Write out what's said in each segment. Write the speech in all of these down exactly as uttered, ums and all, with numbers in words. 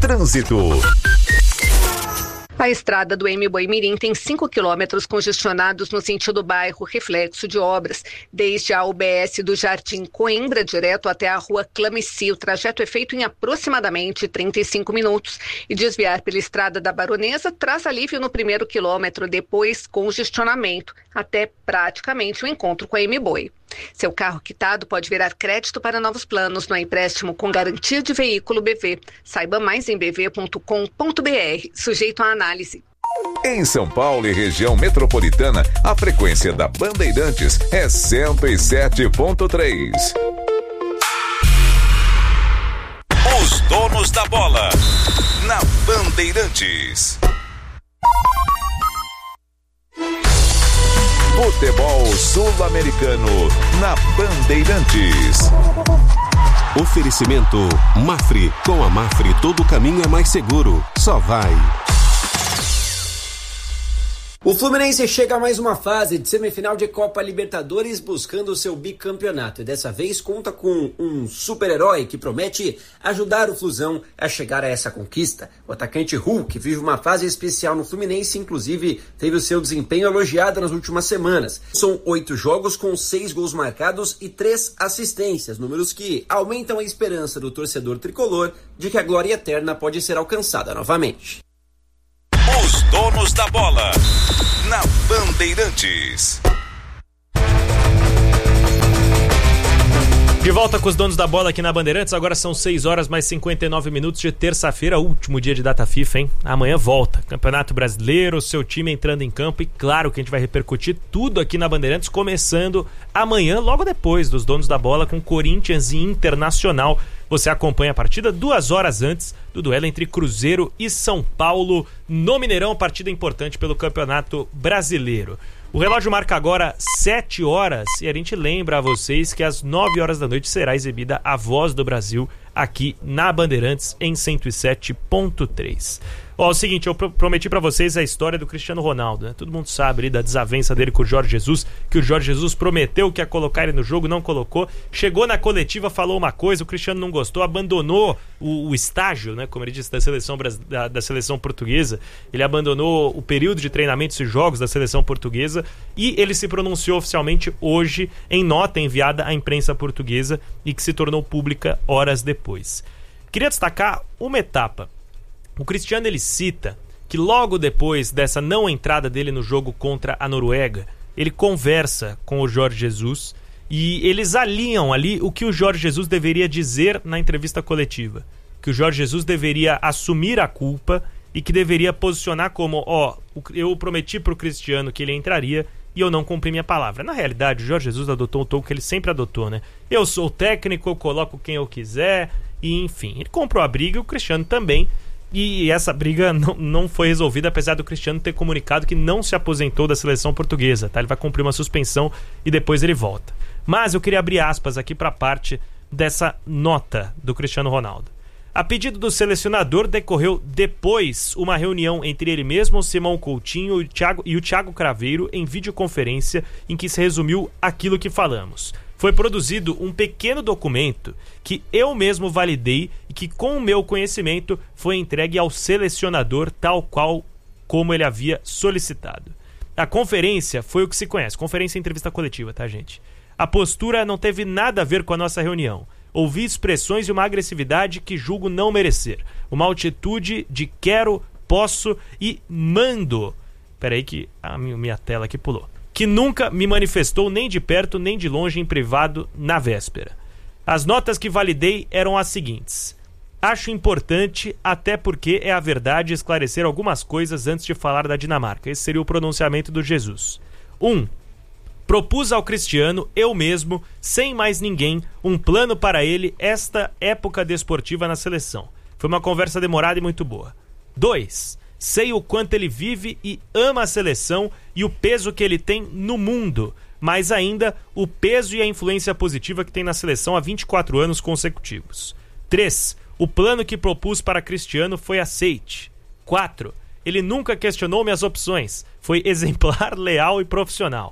Trânsito. A estrada do Eme-Boi-Mirim tem cinco quilômetros congestionados no sentido bairro, reflexo de obras. Desde a U B S do Jardim Coimbra, direto até a rua Clameci. O trajeto é feito em aproximadamente trinta e cinco minutos. E desviar pela estrada da Baronesa traz alívio no primeiro quilômetro, depois congestionamento, até praticamente o encontro com a Eme-Boi. Seu carro quitado pode virar crédito para novos planos no empréstimo com garantia de veículo B V. Saiba mais em b v ponto com ponto b r. Sujeito à análise. Em São Paulo e região metropolitana, a frequência da Bandeirantes é cento e sete ponto três. Os donos da bola na Bandeirantes. Futebol sul-americano na Bandeirantes. Oferecimento Mafre. Com a Mafre todo caminho é mais seguro. Só vai. O Fluminense chega a mais uma fase de semifinal de Copa Libertadores buscando o seu bicampeonato e dessa vez conta com um super-herói que promete ajudar o Flusão a chegar a essa conquista. O atacante Hulk vive uma fase especial no Fluminense, inclusive teve o seu desempenho elogiado nas últimas semanas. São oito jogos com seis gols marcados e três assistências, números que aumentam a esperança do torcedor tricolor de que a glória eterna pode ser alcançada novamente. Os donos da bola na Bandeirantes. De volta com os donos da bola aqui na Bandeirantes. Agora são seis horas mais cinquenta e nove minutos de terça-feira, último dia de data FIFA, hein? Amanhã volta. Campeonato Brasileiro, seu time entrando em campo e claro que a gente vai repercutir tudo aqui na Bandeirantes, começando amanhã, logo depois dos donos da bola com Corinthians e Internacional. Você acompanha a partida duas horas antes do duelo entre Cruzeiro e São Paulo no Mineirão, partida importante pelo Campeonato Brasileiro. O relógio marca agora sete horas e a gente lembra a vocês que às nove horas da noite será exibida a Voz do Brasil aqui na Bandeirantes em cento e sete ponto três. Ó, é o seguinte, eu prometi pra vocês a história do Cristiano Ronaldo, né? Todo mundo sabe ali da desavença dele com o Jorge Jesus, que o Jorge Jesus prometeu que ia colocar ele no jogo, não colocou. Chegou na coletiva, falou uma coisa, o Cristiano não gostou, abandonou o, o estágio, né? Como ele disse, da seleção, da, da seleção portuguesa. Ele abandonou o período de treinamentos e jogos da seleção portuguesa e ele se pronunciou oficialmente hoje em nota enviada à imprensa portuguesa e que se tornou pública horas depois. Queria destacar uma etapa. O Cristiano, ele cita que logo depois dessa não entrada dele no jogo contra a Noruega, ele conversa com o Jorge Jesus e eles alinham ali o que o Jorge Jesus deveria dizer na entrevista coletiva. Que o Jorge Jesus deveria assumir a culpa e que deveria posicionar como, ó, eu prometi pro Cristiano que ele entraria e eu não cumpri minha palavra. Na realidade, o Jorge Jesus adotou o tom que ele sempre adotou, né? Eu sou técnico, eu coloco quem eu quiser e enfim. Ele comprou a briga e o Cristiano também. E essa briga não, não foi resolvida, apesar do Cristiano ter comunicado que não se aposentou da seleção portuguesa, tá? Ele vai cumprir uma suspensão e depois ele volta. Mas eu queria abrir aspas aqui para parte dessa nota do Cristiano Ronaldo. A pedido do selecionador, decorreu depois uma reunião entre ele mesmo, Simão Coutinho e o Thiago, e o Thiago Craveiro em videoconferência em que se resumiu aquilo que falamos. Foi produzido um pequeno documento que eu mesmo validei e que, com o meu conhecimento, foi entregue ao selecionador tal qual como ele havia solicitado. A conferência foi o que se conhece, conferência e entrevista coletiva, tá, gente? A postura não teve nada a ver com a nossa reunião. Ouvi expressões e uma agressividade que julgo não merecer. Uma altitude de quero, posso e mando. Peraí que a minha tela aqui pulou. Que nunca me manifestou nem de perto nem de longe em privado na véspera. As notas que validei eram as seguintes. Acho importante, até porque é a verdade, esclarecer algumas coisas antes de falar da Dinamarca. Esse seria o pronunciamento do Jesus. um. Propus ao Cristiano, eu mesmo, sem mais ninguém, um plano para ele esta época desportiva na seleção. Foi uma conversa demorada e muito boa. dois. Sei o quanto ele vive e ama a seleção e o peso que ele tem no mundo, mas ainda o peso e a influência positiva que tem na seleção há vinte e quatro anos consecutivos. três. O plano que propus para Cristiano foi aceite. quatro. Ele nunca questionou minhas opções, foi exemplar, leal e profissional.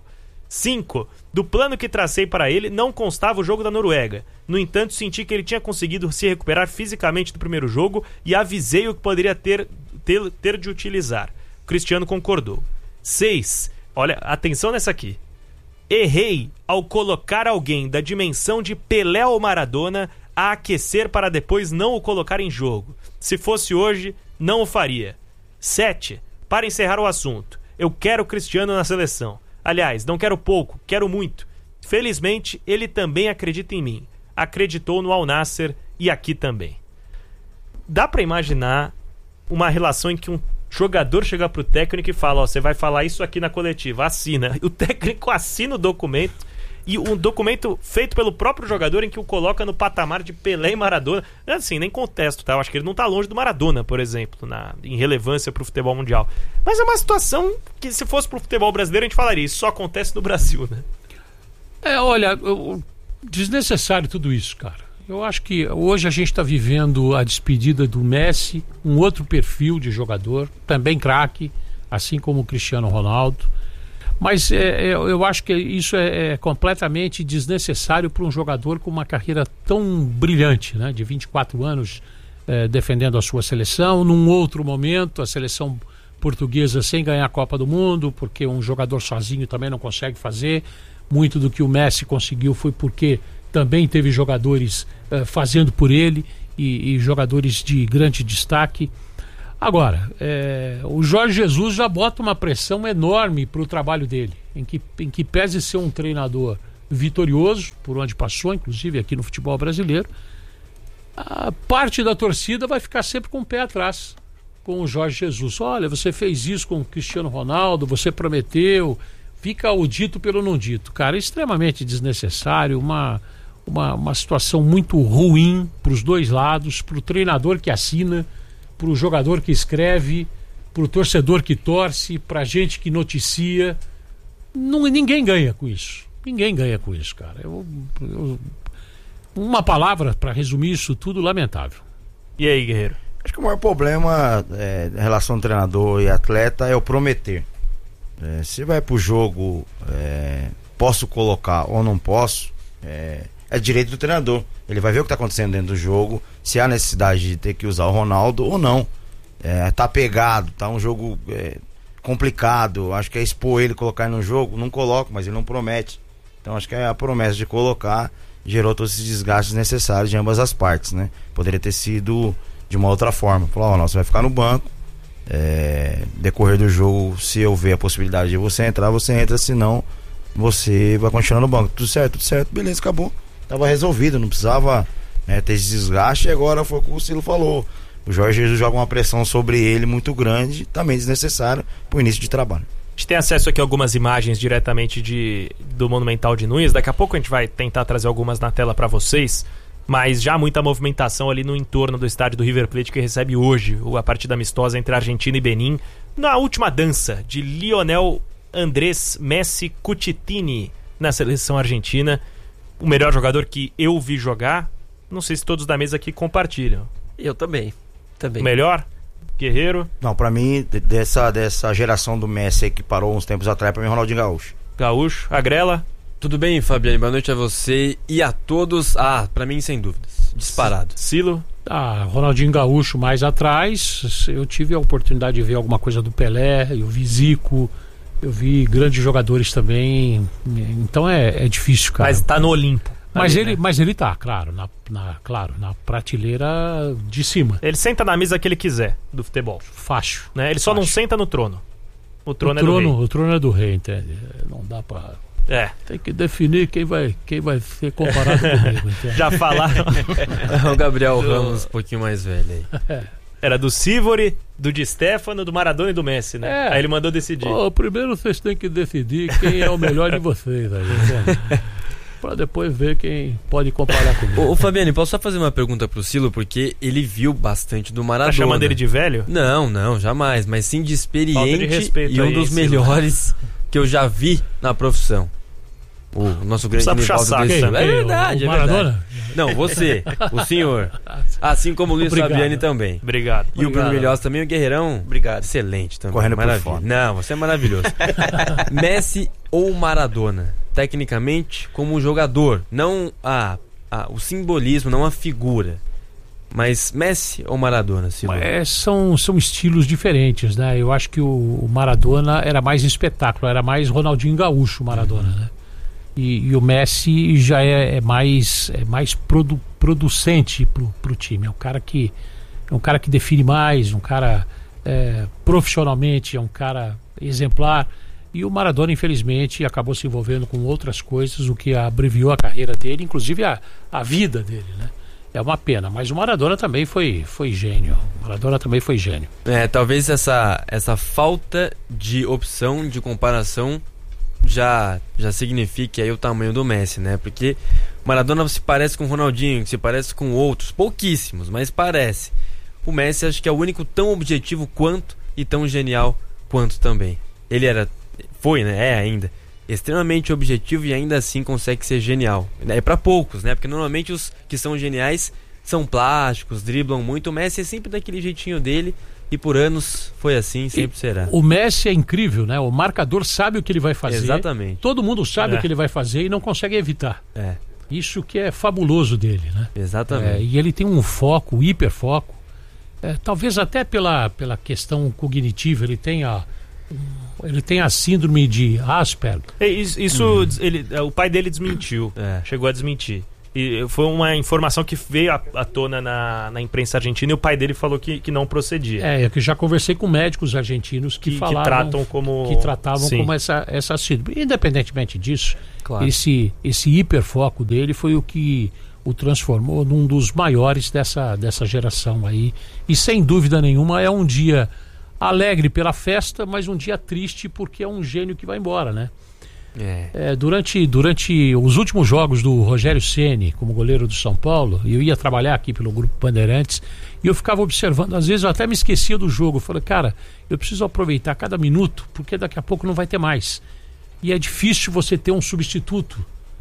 cinco. Do plano que tracei para ele, não constava o jogo da Noruega. No entanto, senti que ele tinha conseguido se recuperar fisicamente do primeiro jogo e avisei o que poderia ter, ter, ter de utilizar. O Cristiano concordou. seis. Olha, atenção nessa aqui. Errei ao colocar alguém da dimensão de Pelé ou Maradona a aquecer para depois não o colocar em jogo. Se fosse hoje, não o faria. sete. Para encerrar o assunto, eu quero o Cristiano na seleção. Aliás, não quero pouco, quero muito. Felizmente, ele também acredita em mim. Acreditou no Al Nassr e aqui também. Dá pra imaginar uma relação em que um jogador chega pro técnico e fala, ó, você vai falar isso aqui na coletiva, assina. O técnico assina o documento, e um documento feito pelo próprio jogador em que o coloca no patamar de Pelé e Maradona. Assim, nem contesto, tá? Eu acho que ele não tá longe do Maradona, por exemplo, na, em relevância pro futebol mundial. Mas é uma situação que, se fosse pro futebol brasileiro, a gente falaria, isso só acontece no Brasil, né? É, olha, eu, desnecessário tudo isso, cara. Eu acho que hoje a gente está vivendo a despedida do Messi, um outro perfil de jogador, também craque, assim como o Cristiano Ronaldo. Mas é, é, eu acho que isso é, é completamente desnecessário para um jogador com uma carreira tão brilhante, né? De vinte e quatro anos, é, defendendo a sua seleção. Num outro momento, a seleção portuguesa sem ganhar a Copa do Mundo, porque um jogador sozinho também não consegue fazer. Muito do que o Messi conseguiu foi porque também teve jogadores é, fazendo por ele e, e jogadores de grande destaque. Agora, é, o Jorge Jesus já bota uma pressão enorme para o trabalho dele, em que, em que pese ser um treinador vitorioso, por onde passou, inclusive aqui no futebol brasileiro, a parte da torcida vai ficar sempre com o pé atrás com o Jorge Jesus. Olha, você fez isso com o Cristiano Ronaldo, você prometeu, fica o dito pelo não dito. Cara, é extremamente desnecessário, uma, uma, uma situação muito ruim para os dois lados, para o treinador que assina, para o jogador que escreve, para o torcedor que torce, para a gente que noticia. Não, ninguém ganha com isso. Ninguém ganha com isso, cara. Eu, eu, uma palavra para resumir isso tudo, lamentável. E aí, Guerreiro? Acho que o maior problema é, em relação ao treinador e atleta é o prometer. É, se vai pro jogo, é, posso colocar ou não posso, é, é direito do treinador. Ele vai ver o que está acontecendo dentro do jogo, se há necessidade de ter que usar o Ronaldo ou não. É, tá pegado, tá um jogo é, complicado, acho que é expor ele, colocar ele no jogo, não coloco, mas ele não promete. Então acho que é a promessa de colocar gerou todos esses desgastes necessários de ambas as partes, né? Poderia ter sido de uma outra forma. Falar, ó, não, você vai ficar no banco, é, decorrer do jogo, se eu ver a possibilidade de você entrar, você entra, senão você vai continuar no banco. Tudo certo, tudo certo, beleza, acabou. Tava resolvido, não precisava, né, ter esse desgaste. E agora foi o que o Cilo falou, o Jorge Jesus joga uma pressão sobre ele muito grande, também desnecessário pro início de trabalho. A gente tem acesso aqui a algumas imagens diretamente de, do Monumental de Nunes. Daqui a pouco a gente vai tentar trazer algumas na tela para vocês, mas já muita movimentação ali no entorno do estádio do River Plate, que recebe hoje a partida amistosa entre Argentina e Benin, na última dança de Lionel Andrés Messi Cucitini na seleção argentina. O melhor jogador que eu vi jogar, não sei se todos da mesa aqui compartilham. Eu também, também. O melhor? Guerreiro? Não, pra mim, dessa, dessa geração do Messi que parou uns tempos atrás, pra mim, Ronaldinho Gaúcho. Gaúcho, Agrela? Tudo bem, Fabiane? Boa noite a você e a todos. Ah, pra mim, sem dúvidas, disparado. Silo? Ah, Ronaldinho Gaúcho mais atrás. Eu tive a oportunidade de ver alguma coisa do Pelé, eu vi Zico, eu vi grandes jogadores também. Então é, é difícil, cara. Mas tá no Olimpo. Mas, ali, ele, né? mas ele tá, claro na, na, claro, na prateleira de cima. Ele senta na mesa que ele quiser do futebol. Fácil. Né? Ele só Fácil. não senta no trono. O trono, o trono é do rei. O trono é do rei, entende? Não dá pra... É. Tem que definir quem vai, quem vai ser comparado comigo, entende? Já falaram. O Gabriel Ramos, um pouquinho mais velho aí. É. Era do Sivori, do Di Stefano, do Maradona e do Messi, né? É. Aí ele mandou decidir. Pô, primeiro vocês têm que decidir quem é o melhor de vocês aí, entende? Pra depois ver quem pode comparar comigo. Ô, ô Fabiane, posso só fazer uma pergunta pro Silo? Porque ele viu bastante do Maradona. Tá chamando ele de velho? Não, não, jamais. Mas sim de experiente de respeito e um aí, dos Silo. melhores que eu já vi na profissão. O nosso grande puxar Nivaldo saco, desse... né? É verdade, O é Maradona? verdade. Não, você, o senhor. Assim como o Luiz Obrigado. Fabiani também. Obrigado. E o Bruno Milhosa também, o Guerreirão. Obrigado. Excelente também. Correndo por maravilha. fora. Não, você é maravilhoso. Messi ou Maradona? Tecnicamente, como jogador. Não a, a, o simbolismo, não a figura. Mas Messi ou Maradona, Silvio? É, são, são estilos diferentes, né? Eu acho que o, o Maradona era mais espetáculo, era mais Ronaldinho Gaúcho, o Maradona, né? E, e o Messi já é, é mais, é mais produ, producente pro, pro time. É um cara que é um cara que define mais, um cara é, profissionalmente, é um cara exemplar. E o Maradona, infelizmente, acabou se envolvendo com outras coisas, o que abreviou a carreira dele, inclusive a, a vida dele, né? É uma pena, mas o Maradona também foi, foi gênio. O Maradona também foi gênio. É, talvez essa, essa falta de opção, de comparação, já, já signifique aí o tamanho do Messi, né? Porque o Maradona se parece com o Ronaldinho, se parece com outros, pouquíssimos, mas parece. O Messi acho que é o único tão objetivo quanto e tão genial quanto também. Ele era, foi, né? É ainda. Extremamente objetivo e ainda assim consegue ser genial. É pra poucos, né? Porque normalmente os que são geniais são plásticos, driblam muito. O Messi é sempre daquele jeitinho dele e por anos foi assim, sempre e será. O Messi é incrível, né? O marcador sabe o que ele vai fazer. Exatamente. Todo mundo sabe É. o que ele vai fazer e não consegue evitar. É, Isso que é fabuloso dele, né? exatamente. É, e ele tem um foco, um hiperfoco. É, talvez até pela, pela questão cognitiva, ele tem a, ele tem a síndrome de Asperger. É, Isso, isso ele, o pai dele desmentiu. É. Chegou a desmentir. E foi uma informação que veio à, à tona na, na imprensa argentina e o pai dele falou que, que não procedia. É, eu que já conversei com médicos argentinos que, Que- que falavam, tratam como- que tratavam Sim. como essa, essa síndrome. Independentemente disso, Claro. esse, esse hiperfoco dele foi o que o transformou num dos maiores dessa, dessa geração aí. E sem dúvida nenhuma é um dia alegre pela festa, mas um dia triste porque é um gênio que vai embora, né? É. É, durante, durante os últimos jogos do Rogério Ceni como goleiro do São Paulo, eu ia trabalhar aqui pelo Grupo Bandeirantes e eu ficava observando, às vezes eu até me esquecia do jogo. Eu falei, cara, eu preciso aproveitar cada minuto porque daqui a pouco não vai ter mais. E é difícil você ter um substituto.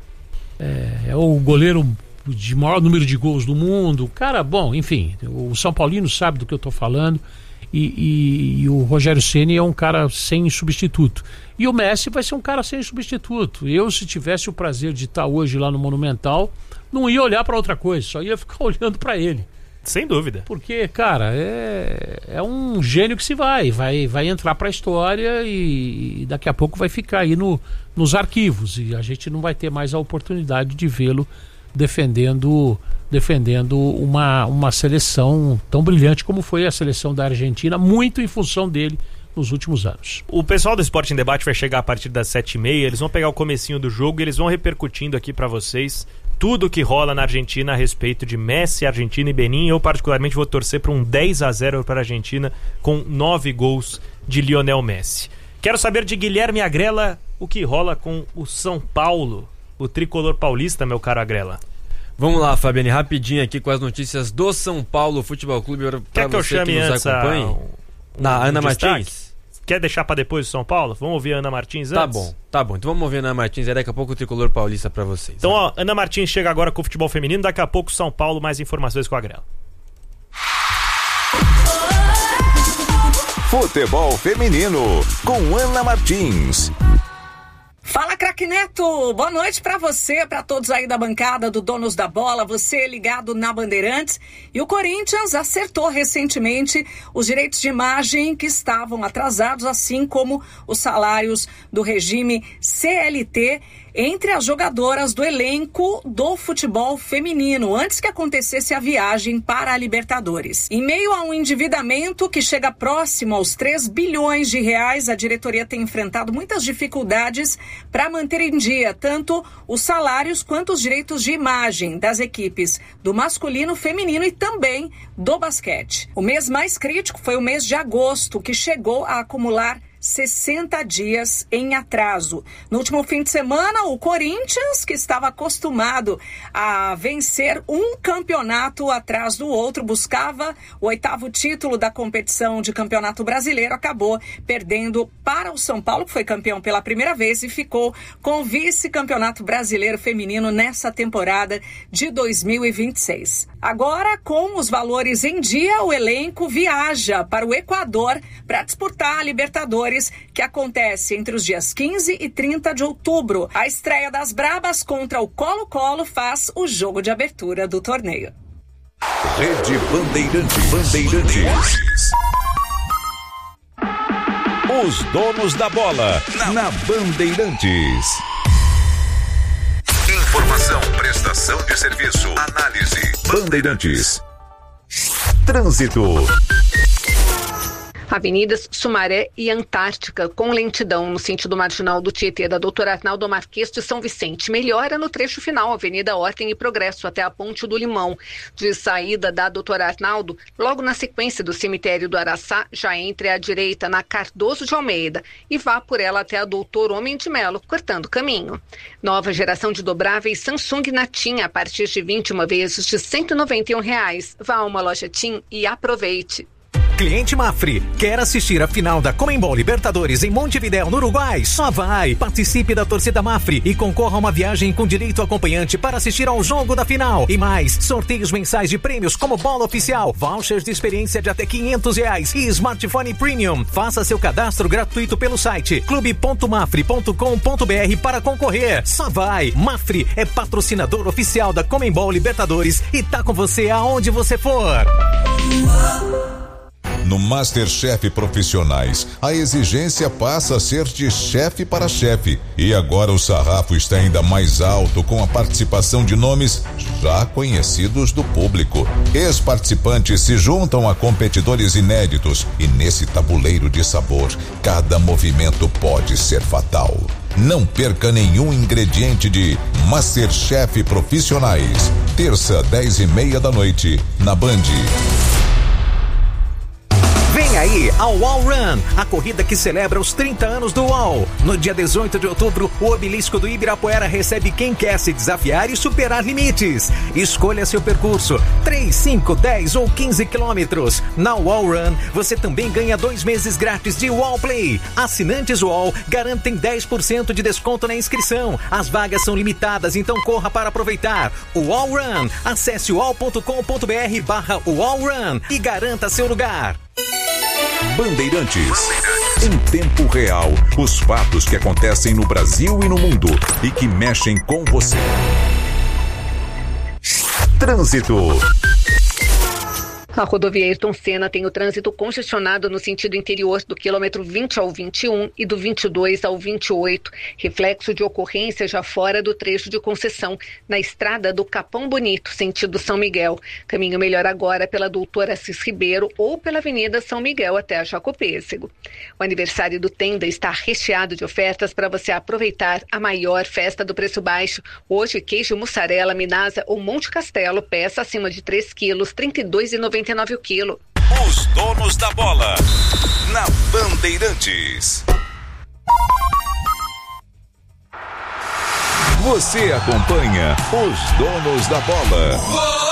É, é o goleiro de maior número de gols do mundo. Cara, bom, enfim, o São Paulino sabe do que eu estou falando. E, e, e o Rogério Ceni é um cara sem substituto. E o Messi vai ser um cara sem substituto. Eu, se tivesse o prazer de estar hoje lá no Monumental, não ia olhar para outra coisa, só ia ficar olhando para ele. Sem dúvida. Porque, cara, é, é um gênio que se vai, vai, vai entrar para a história e, e daqui a pouco vai ficar aí no, nos arquivos. E a gente não vai ter mais a oportunidade de vê-lo defendendo, defendendo uma, uma seleção tão brilhante como foi a seleção da Argentina, muito em função dele nos últimos anos. O pessoal do Esporte em Debate vai chegar a partir das sete e meia. Eles vão pegar o comecinho do jogo e eles vão repercutindo aqui pra vocês tudo que rola na Argentina a respeito de Messi, Argentina e Benin. Eu particularmente vou torcer para um dez a zero para a Argentina com nove gols de Lionel Messi. Quero saber de Guilherme Agrela o que rola com o São Paulo, o tricolor paulista, meu caro Agrela. Vamos lá, Fabiane, rapidinho aqui com as notícias do São Paulo Futebol Clube. Quer que eu você chame que nos antes acompanhe? a, um, Na um Ana destaque? Martins? Quer deixar pra depois do São Paulo? Vamos ouvir a Ana Martins antes? Tá bom, tá bom. Então vamos ouvir a Ana Martins, aí daqui a pouco o Tricolor Paulista pra vocês. Então, ó, Ana Martins chega agora com o futebol feminino, daqui a pouco São Paulo, mais informações com a Agrela. Futebol feminino com Ana Martins. Fala, craque Neto! Boa noite pra você, pra todos aí da bancada do Donos da Bola, você ligado na Bandeirantes. E o Corinthians acertou recentemente os direitos de imagem que estavam atrasados, assim como os salários do regime C L T entre as jogadoras do elenco do futebol feminino, antes que acontecesse a viagem para a Libertadores. Em meio a um endividamento que chega próximo aos três bilhões de reais, a diretoria tem enfrentado muitas dificuldades para manter em dia tanto os salários quanto os direitos de imagem das equipes do masculino, feminino e também do basquete. O mês mais crítico foi o mês de agosto, que chegou a acumular sessenta dias em atraso. No último fim de semana, o Corinthians, que estava acostumado a vencer um campeonato atrás do outro, buscava o oitavo título da competição de campeonato brasileiro, acabou perdendo para o São Paulo, que foi campeão pela primeira vez e ficou com o vice-campeonato brasileiro feminino nessa temporada de dois mil e vinte e seis. Agora, com os valores em dia, o elenco viaja para o Equador para disputar a Libertadores, que acontece entre os dias quinze e trinta de outubro. A estreia das Brabas contra o Colo-Colo faz o jogo de abertura do torneio. Rede Bandeirantes. Bandeirantes. Os donos da bola na, na Bandeirantes. Informação, prestação de serviço, análise. Bandeirantes. Trânsito. Avenidas Sumaré e Antártica, com lentidão no sentido marginal do Tietê, da doutor Arnaldo Marques de São Vicente. Melhora no trecho final, Avenida Ordem e Progresso, até a Ponte do Limão. De saída da doutor Arnaldo, logo na sequência do cemitério do Araçá, já entre à direita na Cardoso de Almeida e vá por ela até a doutor Homem de Melo, cortando o caminho. Nova geração de dobráveis Samsung na TIM, a partir de vinte e uma vezes de cento e noventa e um reais. Vá a uma loja TIM e aproveite. Cliente Mafre, quer assistir a final da Conmebol Libertadores em Montevidéu, no Uruguai? Só vai! Participe da torcida Mafre e concorra a uma viagem com direito acompanhante para assistir ao jogo da final. E mais, sorteios mensais de prêmios como bola oficial, vouchers de experiência de até quinhentos reais e smartphone premium. Faça seu cadastro gratuito pelo site clube ponto mafre ponto com ponto br para concorrer. Só vai! Mafre é patrocinador oficial da Conmebol Libertadores e tá com você aonde você for. No MasterChef Profissionais, a exigência passa a ser de chefe para chefe. E agora o sarrafo está ainda mais alto com a participação de nomes já conhecidos do público. Ex-participantes se juntam a competidores inéditos e nesse tabuleiro de sabor, cada movimento pode ser fatal. Não perca nenhum ingrediente de MasterChef Profissionais. Terça, dez e meia da noite, na Band. Vem aí ao Wall Run, a corrida que celebra os trinta anos do Wall. No dia dezoito de outubro, o obelisco do Ibirapuera recebe quem quer se desafiar e superar limites. Escolha seu percurso, três, cinco, dez ou quinze quilômetros. Na Wall Run, você também ganha dois meses grátis de Wall Play. Assinantes Wall garantem dez por cento de desconto na inscrição. As vagas são limitadas, então corra para aproveitar. O Wall Run, acesse wall ponto com ponto br barra Wall Run e garanta seu lugar. Bandeirantes. Em tempo real, os fatos que acontecem no Brasil e no mundo e que mexem com você. Trânsito. A rodovia Ayrton Senna tem o trânsito congestionado no sentido interior do quilômetro vinte ao vinte e um e do vinte e dois ao vinte e oito, reflexo de ocorrência já fora do trecho de concessão, na estrada do Capão Bonito, sentido São Miguel. Caminho melhor agora pela Doutor Assis Ribeiro ou pela Avenida São Miguel até a Jacopêssego. O aniversário do Tenda está recheado de ofertas para você aproveitar a maior festa do preço baixo. Hoje, queijo mussarela, Minasa ou Monte Castelo, peça acima de três quilos, trinta e dois reais e noventa e nove centavos o quilo. Os donos da bola, na Bandeirantes. Você acompanha os donos da bola.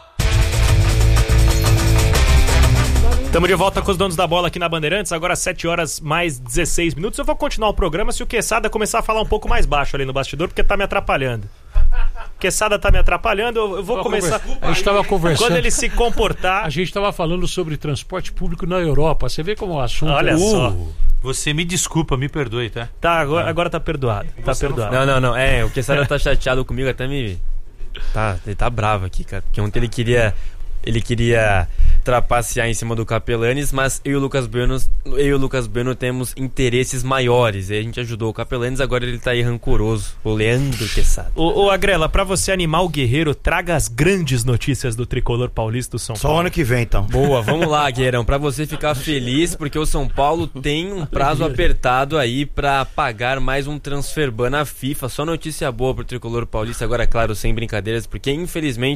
Estamos de volta com os donos da bola aqui na Bandeirantes, agora sete horas mais dezesseis minutos. Eu vou continuar o programa se o Quesada começar a falar um pouco mais baixo ali no bastidor, porque tá me atrapalhando. Quesada tá me atrapalhando, eu, eu vou começar. A gente estava conversando. Quando ele se comportar. A gente estava falando sobre transporte público na Europa. Você vê como o assunto. Olha uh, só. Você me desculpa, me perdoe, tá? Tá, agora, agora tá perdoado. Tá perdoado. Não, não, não. É, o Quesada tá chateado comigo, até me. Tá, ele tá bravo aqui, cara. Porque ontem ele queria. Ele queria trapacear em cima do Capelanes, mas eu e o Lucas Bueno, eu e o Lucas Bueno temos interesses maiores. E a gente ajudou o Capelanes, agora ele tá aí rancoroso. O Leandro Quesada. Ô, ô Agrela, pra você animar o guerreiro, traga as grandes notícias do tricolor paulista do São Paulo. Só ano que vem, então. Boa, vamos lá, Guerreirão, pra você ficar feliz, porque o São Paulo tem um prazo apertado aí pra pagar mais um transferban na FIFA. Só notícia boa pro tricolor paulista, agora, claro, sem brincadeiras, porque infelizmente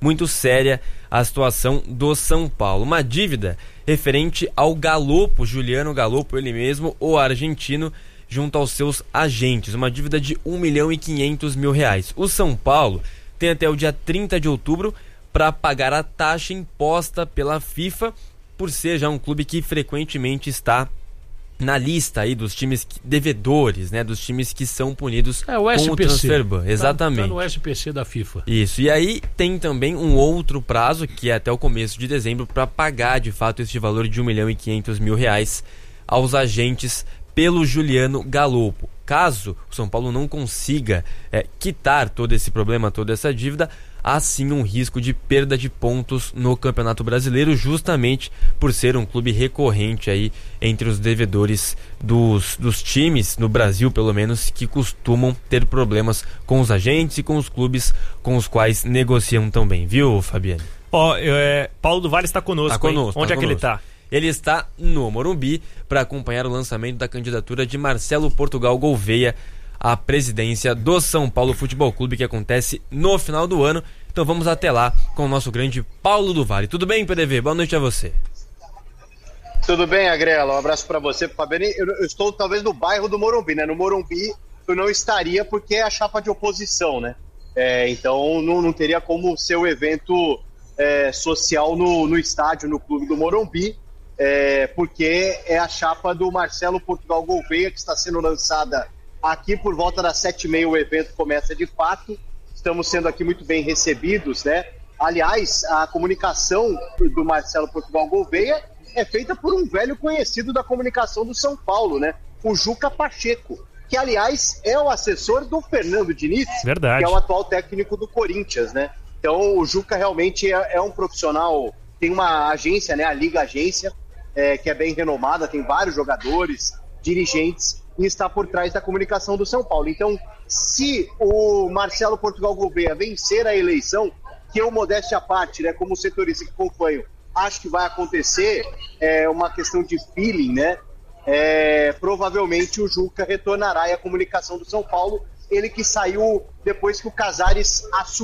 muito séria a situação do São Paulo. Uma dívida referente ao Galopo, Juliano Galopo, ele mesmo, o argentino, junto aos seus agentes. Uma dívida de um milhão e quinhentos mil reais. O São Paulo tem até o dia trinta de outubro para pagar a taxa imposta pela FIFA, por ser já um clube que frequentemente está na lista aí dos times devedores, né, dos times que são punidos é, o com o transfer ban. Exatamente. Tá, tá no S P C da FIFA. Isso. E aí tem também um outro prazo, que é até o começo de dezembro, para pagar de fato este valor de um milhão e quinhentos mil reais aos agentes pelo Juliano Galopo. Caso o São Paulo não consiga é, quitar todo esse problema, toda essa dívida, há sim um risco de perda de pontos no Campeonato Brasileiro, justamente por ser um clube recorrente aí entre os devedores dos, dos times, no Brasil pelo menos, que costumam ter problemas com os agentes e com os clubes com os quais negociam também, viu, Fabiane? Ó, oh, é, Paulo do Vale está conosco, tá conosco Onde tá é conosco. que ele está? Ele está no Morumbi para acompanhar o lançamento da candidatura de Marcelo Portugal Gouveia à presidência do São Paulo Futebol Clube, que acontece no final do ano. Então vamos até lá com o nosso grande Paulo do Vale. Tudo bem, P D V? Boa noite a você. Tudo bem, Agrela? Um abraço para você, pro Fabiano. Eu, eu estou talvez no bairro do Morumbi, né? No Morumbi eu não estaria porque é a chapa de oposição, né? É, então não, não teria como ser o evento é, social no, no estádio, no clube do Morumbi, é, porque é a chapa do Marcelo Portugal Gouveia que está sendo lançada aqui por volta das sete e meia. O evento começa de fato. Estamos sendo aqui muito bem recebidos, né? Aliás, a comunicação do Marcelo Portugal Gouveia é feita por um velho conhecido da comunicação do São Paulo, né? O Juca Pacheco, que, aliás, é o assessor do Fernando Diniz, Verdade. que é o atual técnico do Corinthians, né? Então, o Juca realmente é, é um profissional, tem uma agência, né? A Liga Agência, é, que é bem renomada, tem vários jogadores, dirigentes, e está por trás da comunicação do São Paulo. Então, se o Marcelo Portugal Gouveia vencer a eleição, que eu, modéstia à parte, né, como setorista que acompanho, acho que vai acontecer, é uma questão de feeling, né? É, provavelmente o Juca retornará à comunicação do São Paulo, ele que saiu depois que o Casares assumiu.